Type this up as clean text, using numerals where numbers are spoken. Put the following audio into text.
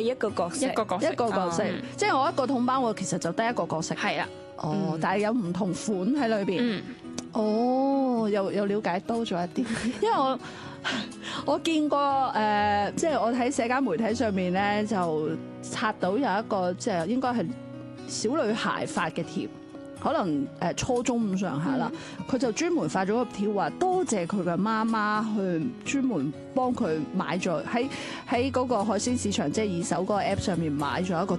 一個角色， 一個角色，即係我一個統包，我其實就得一個角色。 係啦。 哦，但係有唔同款喺裏邊。哦，又了解多咗一啲，因為我見過即係我喺社交媒體上面咧就刷到有一個即係應該係小女孩發嘅貼。可能初中咁上下啦，佢就專門發咗個條話多謝佢嘅媽媽去專門幫佢買咗喺嗰個海鮮市場即係二手嗰個 app 上面買咗一個